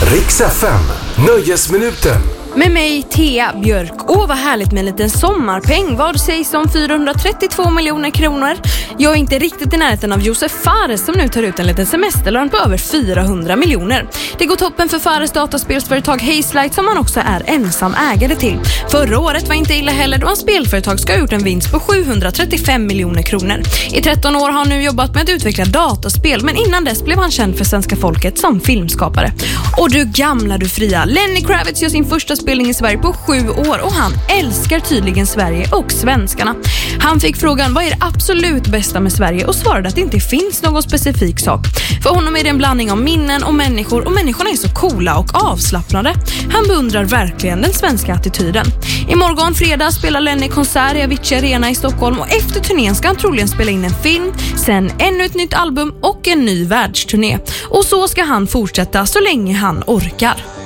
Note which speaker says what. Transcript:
Speaker 1: Rix FM, Nöjesminuten.
Speaker 2: Med mig, Thea Björk. Vad härligt med en liten sommarpeng. Vad sägs om 432 miljoner kronor? Jag är inte riktigt i närheten av Josef Fares som nu tar ut en liten semesterlön på över 400 miljoner. Det går toppen för Fares dataspelsföretag Hazelight som han också är ensam ägare till. Förra året var inte illa heller då hans spelföretag ska ha gjort en vinst på 735 miljoner kronor. I 13 år har han nu jobbat med att utveckla dataspel, men innan dess blev han känd för svenska folket som filmskapare. Och du gamla, du fria. Lenny Kravitz gör sin första spelning i Sverige på 7 år och han älskar tydligen Sverige och svenskarna. Han fick frågan vad är det absolut bästa med Sverige och svarade att det inte finns någon specifik sak. För honom är det en blandning av minnen och människor, och människorna är så coola och avslappnade. Han beundrar verkligen den svenska attityden. Imorgon fredag spelar Lenny konsert i Avicii Arena i Stockholm, och efter turnén ska han troligen spela in en film, sen ännu ett nytt album och en ny världsturné. Och så ska han fortsätta så länge han orkar.